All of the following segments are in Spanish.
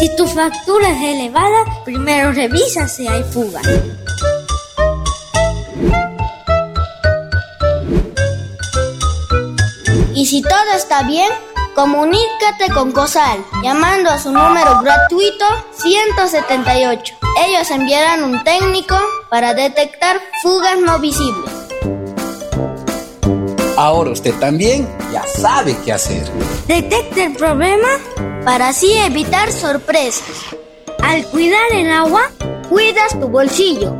Si tu factura es elevada, primero revisa si hay fuga. Y si todo está bien, comunícate con COSAL, llamando a su número gratuito 178. Ellos enviarán un técnico para detectar fugas no visibles. Ahora usted también ya sabe qué hacer. Detecta el problema para así evitar sorpresas. Al cuidar el agua, cuidas tu bolsillo.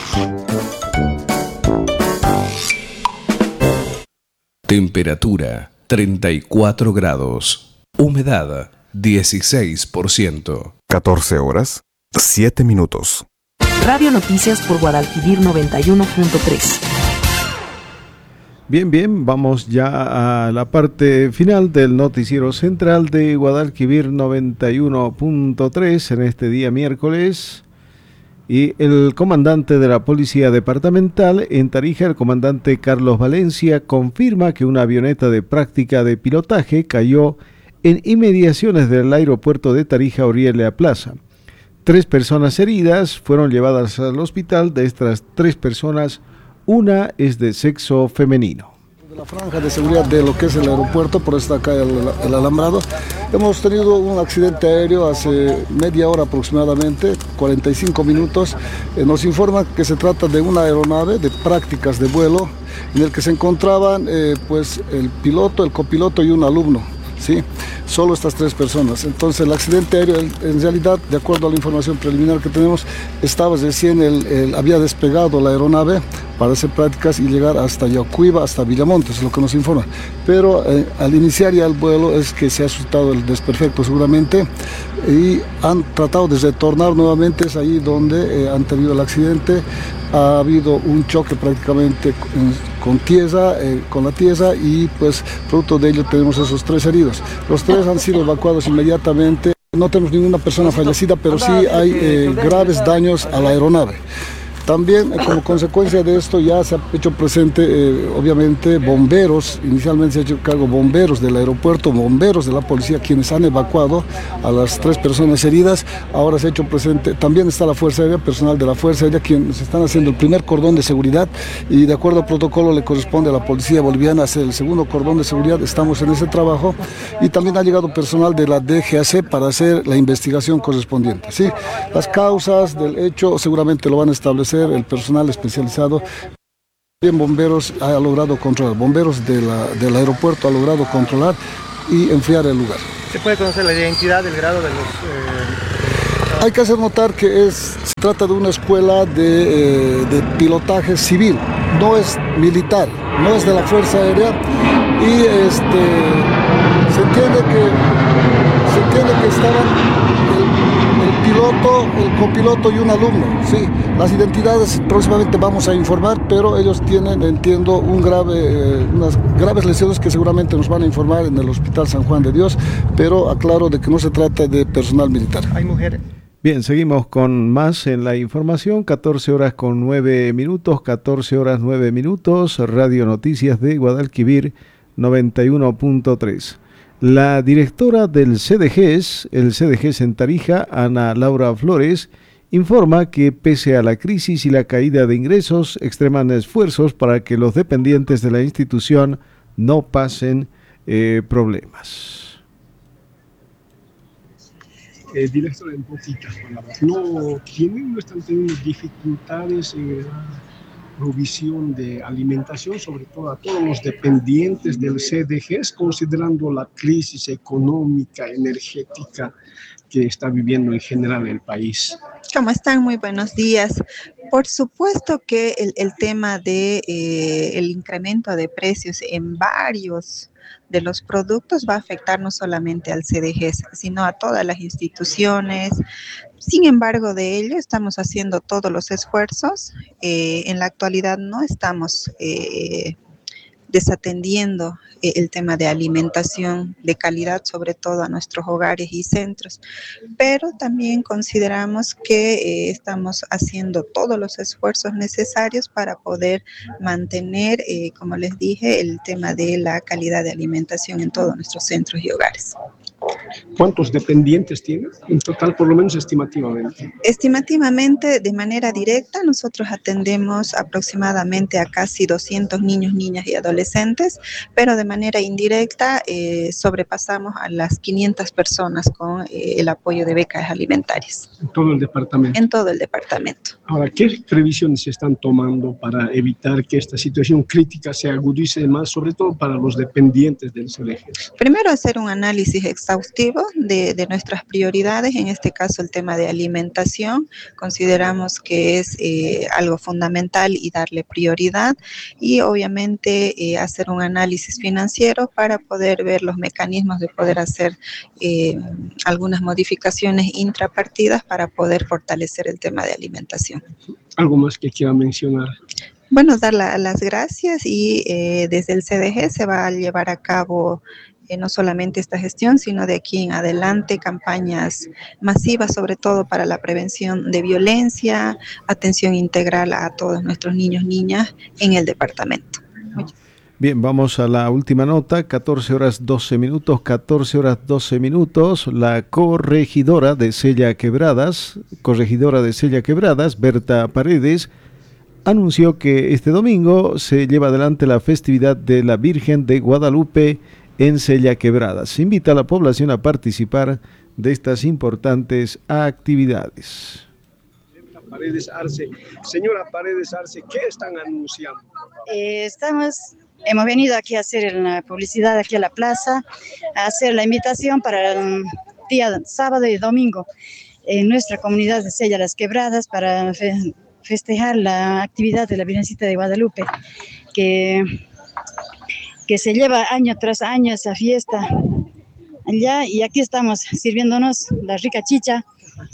Temperatura 34 grados. Humedad 16%. 14 horas, 7 minutos. Radio Noticias por Guadalquivir 91.3. Bien, vamos ya a la parte final del noticiero central de Guadalquivir 91.3 en este día miércoles. Y el comandante de la Policía Departamental en Tarija, el comandante Carlos Valencia, confirma que una avioneta de práctica de pilotaje cayó en inmediaciones del aeropuerto de Tarija, Orillia Plaza. 3 personas heridas fueron llevadas al hospital. De estas 3 personas, una es de sexo femenino. De la franja de seguridad de lo que es el aeropuerto, por esta acá el alambrado, hemos tenido un accidente aéreo hace media hora aproximadamente, 45 minutos. Nos informan que se trata de una aeronave de prácticas de vuelo en el que se encontraban pues el piloto, el copiloto y un alumno. ¿Sí? Solo estas 3 personas. Entonces el accidente aéreo, en realidad, de acuerdo a la información preliminar que tenemos, estaba recién, había despegado la aeronave para hacer prácticas y llegar hasta Yacuiba, hasta Villamontes, es lo que nos informa. Pero al iniciar ya el vuelo es que se ha suscitado el desperfecto seguramente y han tratado de retornar nuevamente, es ahí donde han tenido el accidente. Ha habido un choque prácticamente con la tierra y pues producto de ello tenemos esos 3 heridos. Los 3 han sido evacuados inmediatamente. No tenemos ninguna persona fallecida, pero sí hay graves daños a la aeronave. También, como consecuencia de esto, ya se ha hecho presente, obviamente, bomberos. Inicialmente se ha hecho cargo bomberos del aeropuerto, bomberos de la policía, quienes han evacuado a las 3 personas heridas. Ahora se ha hecho presente, también está la Fuerza Aérea, personal de la Fuerza Aérea, quienes están haciendo el primer cordón de seguridad. Y de acuerdo al protocolo le corresponde a la policía boliviana hacer el segundo cordón de seguridad. Estamos en ese trabajo. Y también ha llegado personal de la DGAC para hacer la investigación correspondiente. ¿Sí? Las causas del hecho seguramente lo van a establecer el personal especializado. Bien, bomberos ha logrado controlar, bomberos del aeropuerto ha logrado controlar y enfriar el lugar. ¿Se puede conocer la identidad, el grado de los...? Hay que hacer notar que se trata de una escuela de pilotaje civil, no es militar, no es de la Fuerza Aérea y se entiende que estaban el piloto, el copiloto y un alumno. Sí, las identidades próximamente vamos a informar, pero ellos tienen, entiendo, unas graves lesiones que seguramente nos van a informar en el Hospital San Juan de Dios, pero aclaro de que no se trata de personal militar. ¿Hay mujeres? Bien, seguimos con más en la información. 14 horas con 9 minutos, 14 horas 9 minutos, Radio Noticias de Guadalquivir 91.3. La directora del CDGES, el CDGES en Tarija, Ana Laura Flores, informa que pese a la crisis y la caída de ingresos, extreman esfuerzos para que los dependientes de la institución no pasen problemas. Directora, en poquitas palabras, no están teniendo dificultades en provisión de alimentación, sobre todo a todos los dependientes del CDGES, considerando la crisis económica, energética que está viviendo en general el país. ¿Cómo están? Muy buenos días. Por supuesto que el tema de el incremento de precios en varios de los productos va a afectar no solamente al CDGES, sino a todas las instituciones. Sin embargo, de ello estamos haciendo todos los esfuerzos. En la actualidad no estamos desatendiendo el tema de alimentación de calidad, sobre todo a nuestros hogares y centros, pero también consideramos que estamos haciendo todos los esfuerzos necesarios para poder mantener, como les dije, el tema de la calidad de alimentación en todos nuestros centros y hogares. ¿Cuántos dependientes tiene en total, por lo menos estimativamente? Estimativamente, de manera directa, nosotros atendemos aproximadamente a casi 200 niños, niñas y adolescentes, pero de manera indirecta sobrepasamos a las 500 personas con el apoyo de becas alimentarias. En todo el departamento. En todo el departamento. Ahora, ¿qué previsiones se están tomando para evitar que esta situación crítica se agudice más, sobre todo para los dependientes del CDG? Primero, hacer un análisis exhaustivo de nuestras prioridades, en este caso el tema de alimentación, consideramos que es algo fundamental y darle prioridad, y obviamente hacer un análisis financiero para poder ver los mecanismos de poder hacer algunas modificaciones intrapartidas para poder fortalecer el tema de alimentación. ¿Algo más que quiera mencionar? Bueno, dar las gracias, y desde el CDG se va a llevar a cabo no solamente esta gestión, sino de aquí en adelante campañas masivas, sobre todo para la prevención de violencia, atención integral a todos nuestros niños, niñas en el departamento. Bien, vamos a la última nota, 14 horas 12 minutos, 14 horas 12 minutos. La corregidora de Sella Quebradas, Berta Paredes, anunció que este domingo se lleva adelante la festividad de la Virgen de Guadalupe en Sella Quebradas. Se invita a la población a participar de estas importantes actividades. Paredes Arce. Señora Paredes Arce, ¿qué están anunciando? Hemos venido aquí a hacer la publicidad aquí a la plaza, a hacer la invitación para el día sábado y domingo en nuestra comunidad de Sella Las Quebradas para festejar la actividad de la Virgencita de Guadalupe, que se lleva año tras año esa fiesta allá, y aquí estamos sirviéndonos la rica chicha.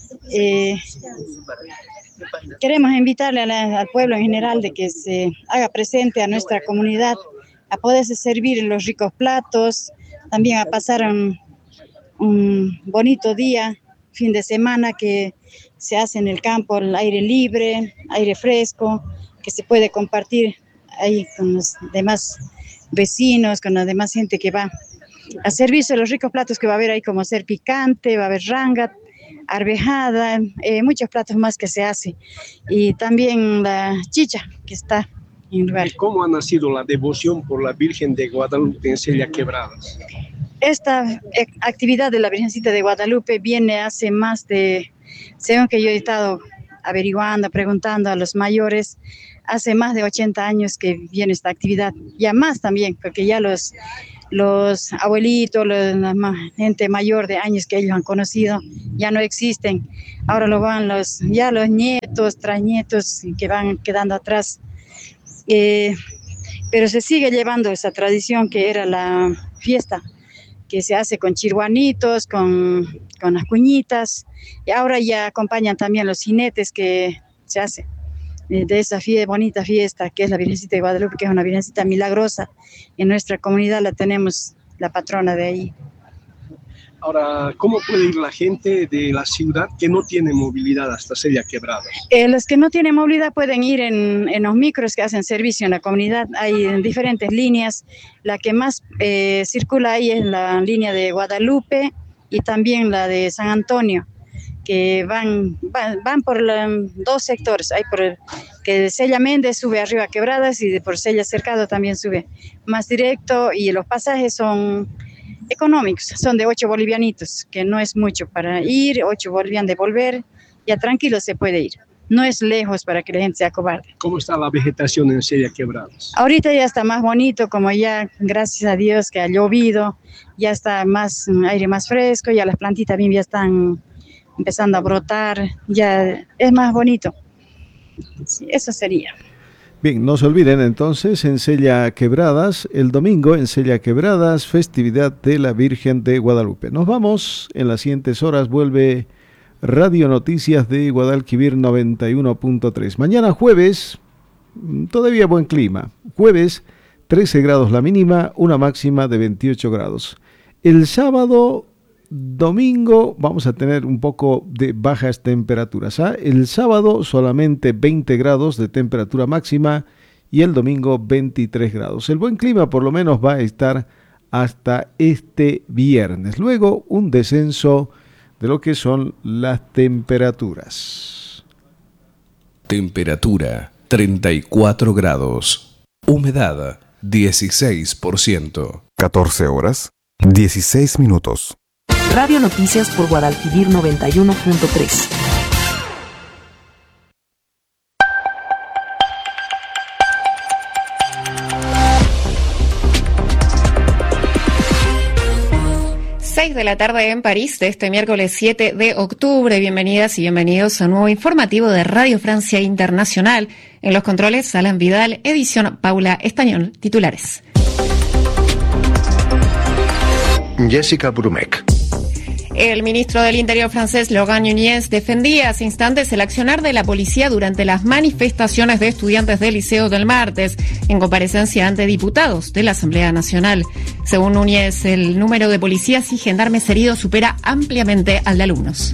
Queremos invitarle al pueblo en general de que se haga presente a nuestra comunidad, a poderse servir los ricos platos, también a pasar un bonito día, fin de semana que se hace en el campo, al aire libre, aire fresco, que se puede compartir ahí con los demás vecinos, con la demás gente que va a servirse los ricos platos que va a haber ahí, como ser picante, va a haber ranga, arvejada, muchos platos más que se hace, y también la chicha que está en lugar. ¿Cómo ha nacido la devoción por la Virgen de Guadalupe en Sella Quebradas? Esta actividad de la Virgencita de Guadalupe viene hace más de, según que yo he estado averiguando, preguntando a los mayores, hace más de 80 años que viene esta actividad, ya más también, porque ya los abuelitos, la gente mayor de años que ellos han conocido, ya no existen. Ahora lo van los nietos, trasnietos que van quedando atrás. Pero se sigue llevando esa tradición que era la fiesta, que se hace con chirguanitos, con las cuñitas, y ahora ya acompañan también los jinetes que se hace de esa bonita fiesta que es la Virgencita de Guadalupe, que es una virgencita milagrosa. En nuestra comunidad la tenemos, la patrona de ahí. Ahora, ¿cómo puede ir la gente de la ciudad que no tiene movilidad hasta Sella Quebradas? Los que no tienen movilidad pueden ir en los micros que hacen servicio en la comunidad. Hay en diferentes líneas. La que más circula ahí es la línea de Guadalupe y también la de San Antonio, que van por dos sectores. Hay por que de Sella Méndez sube arriba a Quebradas, y por Sella Cercado también sube más directo, y los pasajes son económicos, son de 8 bolivianitos, que no es mucho para ir, 8 bolivianos de volver, ya tranquilo se puede ir. No es lejos para que la gente sea cobarde. ¿Cómo está la vegetación en Sella Quebradas? Ahorita ya está más bonito, como ya, gracias a Dios que ha llovido, ya está más aire más fresco, ya las plantitas bien ya están empezando a brotar, ya es más bonito. Sí, eso sería. Bien, no se olviden entonces, en Sella Quebradas, el domingo en Sella Quebradas, festividad de la Virgen de Guadalupe. Nos vamos, en las siguientes horas vuelve Radio Noticias de Guadalquivir 91.3. Mañana jueves, todavía buen clima. Jueves, 13 grados la mínima, una máxima de 28 grados. El sábado, domingo, vamos a tener un poco de bajas temperaturas. El sábado solamente 20 grados de temperatura máxima y el domingo 23 grados. El buen clima por lo menos va a estar hasta este viernes. Luego un descenso de lo que son las temperaturas. Temperatura 34 grados. Humedad 16%. 14 horas, 16 minutos. Radio Noticias por Guadalquivir 91.3. De la tarde en París de este miércoles 7 de octubre. Bienvenidas y bienvenidos a un nuevo informativo de Radio Francia Internacional. En los controles, Alan Vidal, edición Paula Estañón. Titulares. Jessica Brumec. El ministro del Interior francés, Laurent Nunez, defendía hace instantes el accionar de la policía durante las manifestaciones de estudiantes del liceo del martes, en comparecencia ante diputados de la Asamblea Nacional. Según Nunez, el número de policías y gendarmes heridos supera ampliamente al de alumnos.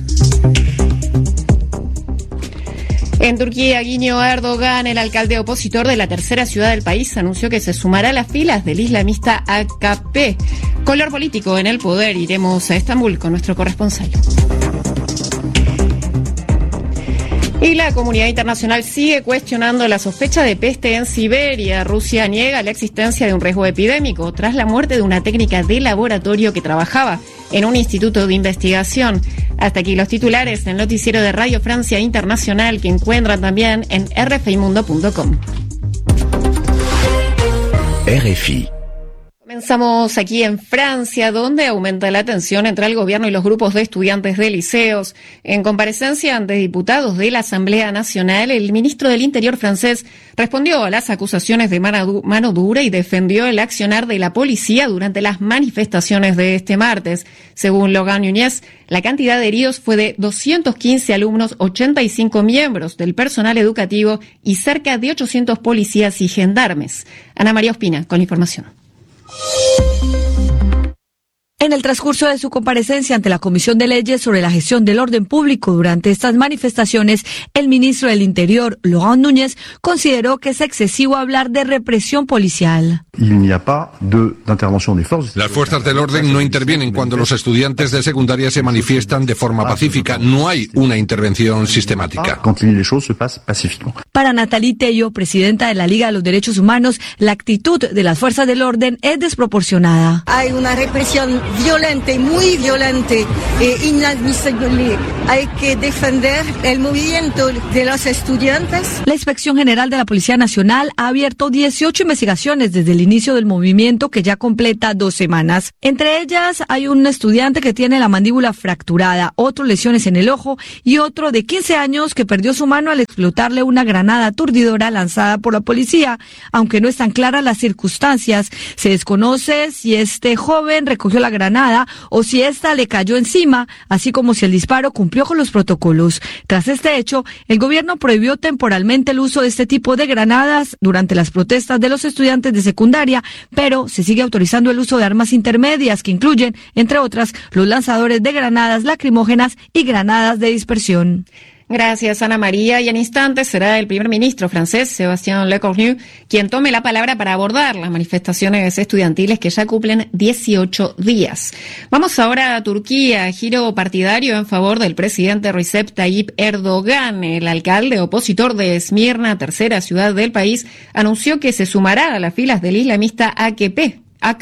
En Turquía, Guiño Erdogan, el alcalde opositor de la tercera ciudad del país, anunció que se sumará a las filas del islamista AKP. Color político en el poder. Iremos a Estambul con nuestro corresponsal. Y la comunidad internacional sigue cuestionando la sospecha de peste en Siberia. Rusia niega la existencia de un riesgo epidémico tras la muerte de una técnica de laboratorio que trabajaba en un instituto de investigación. Hasta aquí los titulares del noticiero de Radio Francia Internacional, que encuentran también en rfimundo.com. RFI. Comenzamos aquí en Francia, donde aumenta la tensión entre el gobierno y los grupos de estudiantes de liceos. En comparecencia ante diputados de la Asamblea Nacional, el ministro del Interior francés respondió a las acusaciones de mano dura y defendió el accionar de la policía durante las manifestaciones de este martes. Según Laurent Nunez, la cantidad de heridos fue de 215 alumnos, 85 miembros del personal educativo y cerca de 800 policías y gendarmes. Ana María Ospina con la información. En el transcurso de su comparecencia ante la Comisión de Leyes sobre la gestión del orden público durante estas manifestaciones, el ministro del Interior, Laurent Nunez, consideró que es excesivo hablar de represión policial. Las fuerzas del orden no intervienen cuando los estudiantes de secundaria se manifiestan de forma pacífica. No hay una intervención sistemática. Para Nathalie Tello, presidenta de la Liga de los Derechos Humanos, la actitud de las fuerzas del orden es desproporcionada. Hay una represión violenta, muy violenta e inadmisible. Hay que defender el movimiento de los estudiantes. La Inspección General de la Policía Nacional ha abierto 18 investigaciones desde el inicio del movimiento, que ya completa 2 semanas. Entre ellas hay un estudiante que tiene la mandíbula fracturada, otro lesiones en el ojo y otro de 15 años que perdió su mano al explotarle una granada aturdidora lanzada por la policía. Aunque no están claras las circunstancias, se desconoce si este joven recogió la granada o si ésta le cayó encima, así como si el disparo cumplió con los protocolos. Tras este hecho, el gobierno prohibió temporalmente el uso de este tipo de granadas durante las protestas de los estudiantes de secundaria, pero se sigue autorizando el uso de armas intermedias que incluyen, entre otras, los lanzadores de granadas lacrimógenas y granadas de dispersión. Gracias, Ana María. Y en instantes será el primer ministro francés, Sébastien Lecornu, quien tome la palabra para abordar las manifestaciones estudiantiles que ya cumplen 18 días. Vamos ahora a Turquía. Giro partidario en favor del presidente Recep Tayyip Erdogan. El alcalde opositor de Esmirna, tercera ciudad del país, anunció que se sumará a las filas del islamista AKP,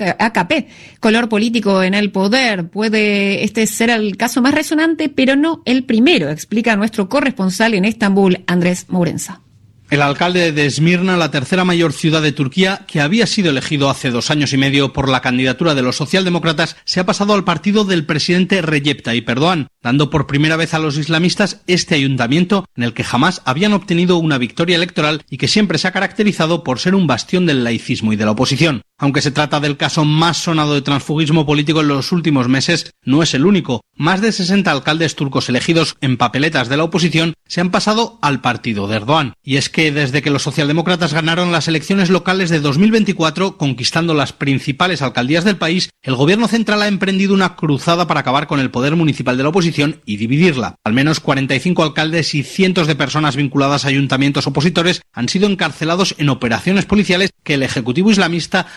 color político en el poder. Puede este ser el caso más resonante, pero no el primero, explica nuestro corresponsal en Estambul, Andrés Mourenza. El alcalde de Esmirna, la tercera mayor ciudad de Turquía, que había sido elegido hace 2 años y medio por la candidatura de los socialdemócratas, se ha pasado al partido del presidente Recep Tayyip Erdogan, dando por primera vez a los islamistas este ayuntamiento en el que jamás habían obtenido una victoria electoral y que siempre se ha caracterizado por ser un bastión del laicismo y de la oposición. Aunque se trata del caso más sonado de transfugismo político en los últimos meses, no es el único. Más de 60 alcaldes turcos elegidos en papeletas de la oposición se han pasado al partido de Erdogan. Y es que desde que los socialdemócratas ganaron las elecciones locales de 2024, conquistando las principales alcaldías del país, el gobierno central ha emprendido una cruzada para acabar con el poder municipal de la oposición y dividirla. Al menos 45 alcaldes y cientos de personas vinculadas a ayuntamientos opositores han sido encarcelados en operaciones policiales que el Ejecutivo Islamista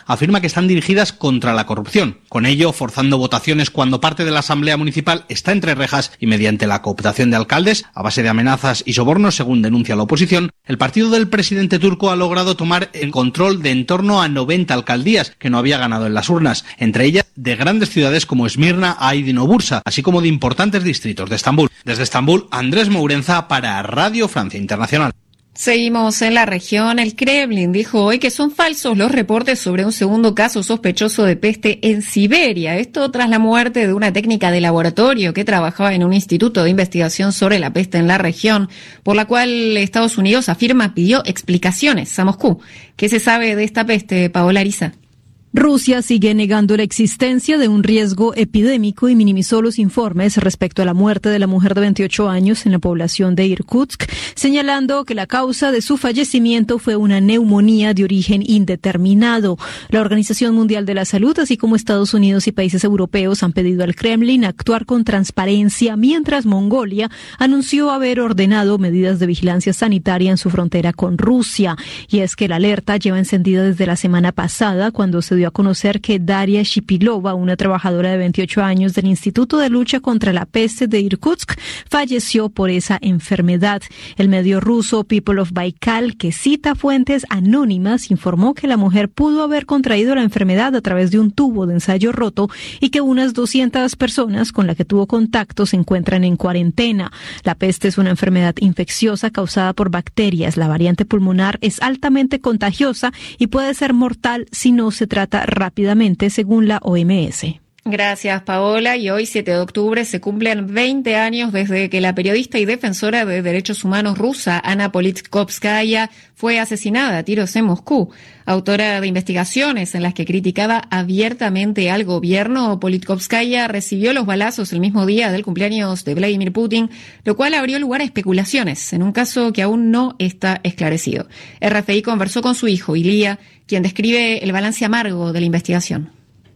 afirma que están dirigidas contra la corrupción, con ello forzando votaciones cuando parte de la Asamblea Municipal está entre rejas y mediante la cooptación de alcaldes, a base de amenazas y sobornos, según denuncia la oposición. El partido del presidente turco ha logrado tomar el control de en torno a 90 alcaldías que no había ganado en las urnas, entre ellas de grandes ciudades como Esmirna, Aydin o Bursa, así como de importantes distritos de Estambul. Desde Estambul, Andrés Mourenza para Radio Francia Internacional. Seguimos en la región. El Kremlin dijo hoy que son falsos los reportes sobre un segundo caso sospechoso de peste en Siberia. Esto tras la muerte de una técnica de laboratorio que trabajaba en un instituto de investigación sobre la peste en la región, por la cual Estados Unidos afirma pidió explicaciones a Moscú. ¿Qué se sabe de esta peste, Paola Ariza? Rusia sigue negando la existencia de un riesgo epidémico y minimizó los informes respecto a la muerte de la mujer de 28 años en la población de Irkutsk, señalando que la causa de su fallecimiento fue una neumonía de origen indeterminado. La Organización Mundial de la Salud, así como Estados Unidos y países europeos, han pedido al Kremlin actuar con transparencia, mientras Mongolia anunció haber ordenado medidas de vigilancia sanitaria en su frontera con Rusia. Y es que la alerta lleva encendida desde la semana pasada, cuando se dio a conocer que Daria Shipilova, una trabajadora de 28 años del Instituto de Lucha contra la Peste de Irkutsk, falleció por esa enfermedad. El medio ruso People of Baikal, que cita fuentes anónimas, informó que la mujer pudo haber contraído la enfermedad a través de un tubo de ensayo roto y que unas 200 personas con las que tuvo contacto se encuentran en cuarentena. La peste es una enfermedad infecciosa causada por bacterias. La variante pulmonar es altamente contagiosa y puede ser mortal si no se trata rápidamente, según la OMS. Gracias, Paola. Y hoy, 7 de octubre, se cumplen 20 años desde que la periodista y defensora de derechos humanos rusa, Ana Politkovskaya, fue asesinada a tiros en Moscú. Autora de investigaciones en las que criticaba abiertamente al gobierno, Politkovskaya recibió los balazos el mismo día del cumpleaños de Vladimir Putin, lo cual abrió lugar a especulaciones en un caso que aún no está esclarecido. RFI conversó con su hijo, Ilya, quien describe el balance amargo de la investigación.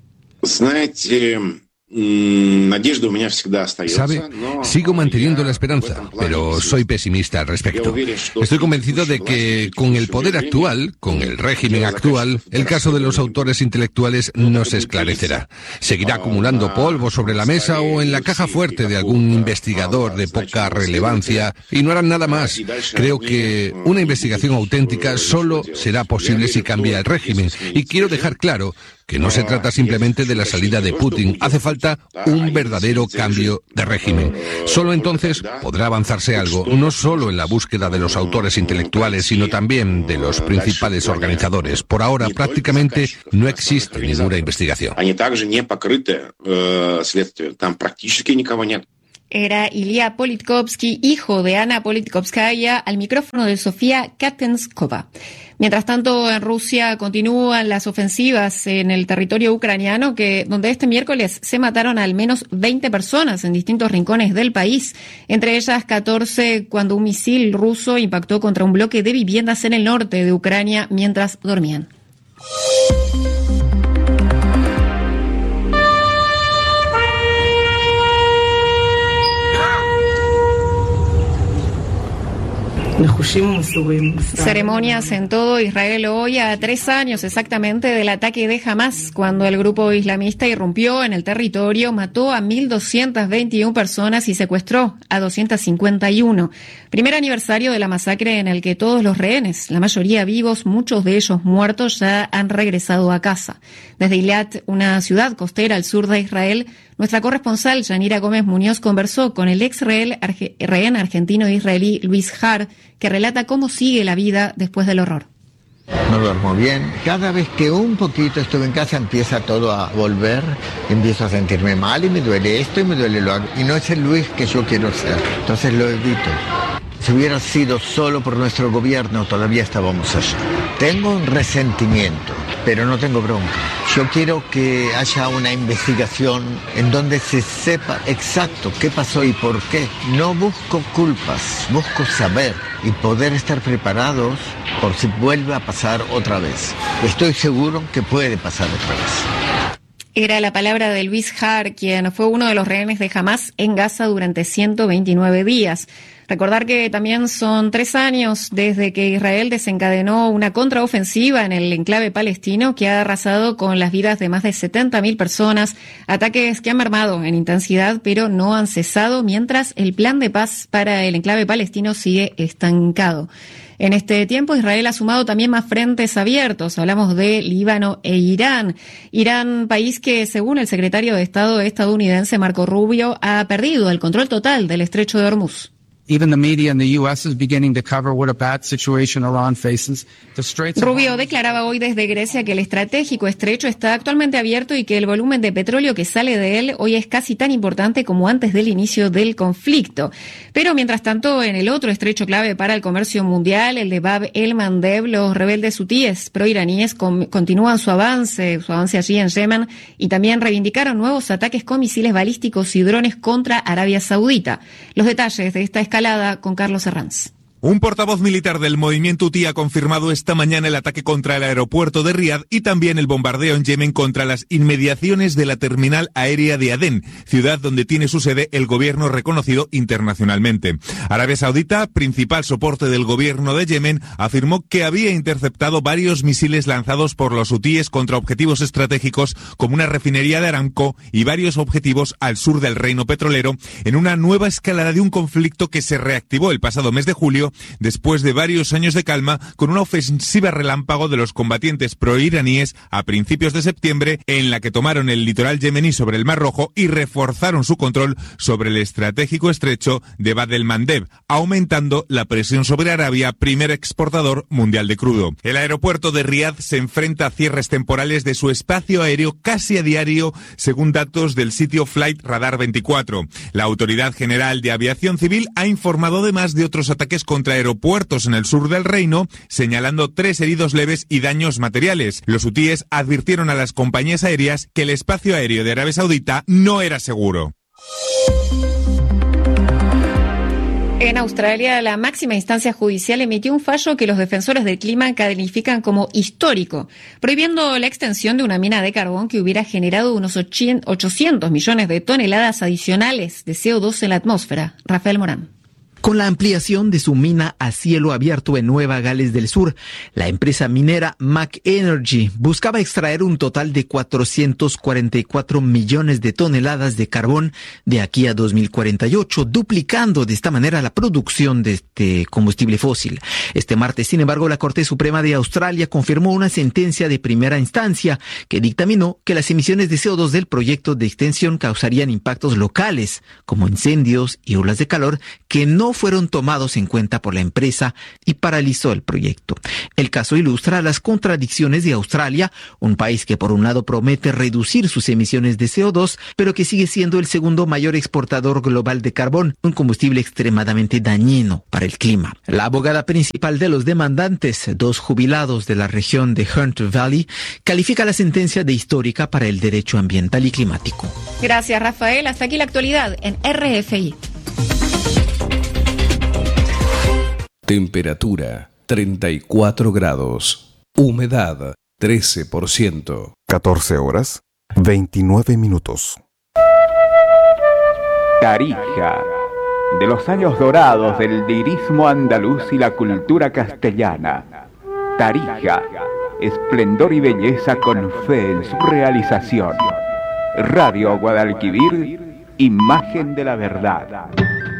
¿Sabe? Sigo manteniendo la esperanza, pero soy pesimista al respecto. Estoy convencido de que con el poder actual, con el régimen actual, el caso de los autores intelectuales no se esclarecerá. Seguirá acumulando polvo sobre la mesa o en la caja fuerte de algún investigador de poca relevancia y no harán nada más. Creo que una investigación auténtica solo será posible si cambia el régimen. Y quiero dejar claro que no se trata simplemente de la salida de Putin. Hace falta un verdadero cambio de régimen. Solo entonces podrá avanzarse algo, no solo en la búsqueda de los autores intelectuales, sino también de los principales organizadores. Por ahora, prácticamente no existe ninguna investigación. Era Ilya Politkovsky, hijo de Ana Politkovskaya, al micrófono de Sofía Katenskova. Mientras tanto, en Rusia continúan las ofensivas en el territorio ucraniano, donde este miércoles se mataron al menos 20 personas en distintos rincones del país, entre ellas 14 cuando un misil ruso impactó contra un bloque de viviendas en el norte de Ucrania mientras dormían. Ceremonias en todo Israel hoy, a 3 años exactamente del ataque de Hamas, cuando el grupo islamista irrumpió en el territorio, mató a 1.221 personas y secuestró a 251. Primer aniversario de la masacre en el que todos los rehenes, la mayoría vivos, muchos de ellos muertos, ya han regresado a casa. Desde Eilat, una ciudad costera al sur de Israel, nuestra corresponsal Yanira Gómez Muñoz conversó con el ex rehén argentino-israelí Luis Har, que relata cómo sigue la vida después del horror. No duermo bien. Cada vez que un poquito estuve en casa empieza todo a volver, empiezo a sentirme mal y me duele esto y me duele lo otro. Y no es el Luis que yo quiero ser, entonces lo evito. Si hubiera sido solo por nuestro gobierno, todavía estábamos allá. Tengo un resentimiento, pero no tengo bronca. Yo quiero que haya una investigación en donde se sepa exacto qué pasó y por qué. No busco culpas, busco saber y poder estar preparados por si vuelve a pasar otra vez. Estoy seguro que puede pasar otra vez. Era la palabra de Luis Har, quien fue uno de los rehenes de Hamás en Gaza durante 129 días. Recordar que también son 3 años desde que Israel desencadenó una contraofensiva en el enclave palestino que ha arrasado con las vidas de más de 70.000 personas, ataques que han mermado en intensidad pero no han cesado, mientras el plan de paz para el enclave palestino sigue estancado. En este tiempo, Israel ha sumado también más frentes abiertos. Hablamos de Líbano e Irán. Irán, país que, según el secretario de Estado estadounidense Marco Rubio, ha perdido el control total del estrecho de Hormuz. Rubio declaraba hoy desde Grecia que el estratégico estrecho está actualmente abierto y que el volumen de petróleo que sale de él hoy es casi tan importante como antes del inicio del conflicto. Pero mientras tanto, en el otro estrecho clave para el comercio mundial, el de Bab el Mandeb, los rebeldes hutíes proiraníes continúan su avance allí en Yemen y también reivindicaron nuevos ataques con misiles balísticos y drones contra Arabia Saudita. Los detalles de esta escalada con Carlos Herranz. Un portavoz militar del movimiento hutí ha confirmado esta mañana el ataque contra el aeropuerto de Riad y también el bombardeo en Yemen contra las inmediaciones de la terminal aérea de Adén, ciudad donde tiene su sede el gobierno reconocido internacionalmente. Arabia Saudita, principal soporte del gobierno de Yemen, afirmó que había interceptado varios misiles lanzados por los hutíes contra objetivos estratégicos como una refinería de Aramco y varios objetivos al sur del reino petrolero, en una nueva escalada de un conflicto que se reactivó el pasado mes de julio después de varios años de calma, con una ofensiva relámpago de los combatientes proiraníes a principios de septiembre, en la que tomaron el litoral yemení sobre el Mar Rojo y reforzaron su control sobre el estratégico estrecho de Bab el Mandeb, aumentando la presión sobre Arabia, primer exportador mundial de crudo. El aeropuerto de Riad se enfrenta a cierres temporales de su espacio aéreo casi a diario, según datos del sitio Flight Radar 24. La Autoridad General de Aviación Civil ha informado además de otros ataques contra aeropuertos en el sur del reino, señalando 3 heridos leves y daños materiales. Los hutíes advirtieron a las compañías aéreas que el espacio aéreo de Arabia Saudita no era seguro. En Australia, la máxima instancia judicial emitió un fallo que los defensores del clima califican como histórico, prohibiendo la extensión de una mina de carbón que hubiera generado unos 800 millones de toneladas adicionales de CO2 en la atmósfera. Rafael Morán. Con la ampliación de su mina a cielo abierto en Nueva Gales del Sur, la empresa minera Mac Energy buscaba extraer un total de 444 millones de toneladas de carbón de aquí a 2048, duplicando de esta manera la producción de este combustible fósil. Este martes, sin embargo, la Corte Suprema de Australia confirmó una sentencia de primera instancia que dictaminó que las emisiones de CO2 del proyecto de extensión causarían impactos locales, como incendios y olas de calor, que no fueron tomados en cuenta por la empresa y paralizó el proyecto. El caso ilustra las contradicciones de Australia, un país que por un lado promete reducir sus emisiones de CO2, pero que sigue siendo el segundo mayor exportador global de carbón, un combustible extremadamente dañino para el clima. La abogada principal de los demandantes, 2 jubilados de la región de Hunter Valley, califica la sentencia de histórica para el derecho ambiental y climático. Gracias, Rafael. Hasta aquí la actualidad en RFI. Temperatura 34 grados. Humedad 13%. 14 horas 29 minutos. Tarija, de los años dorados del lirismo andaluz y la cultura castellana. Tarija, esplendor y belleza con fe en su realización. Radio Guadalquivir, imagen de la verdad.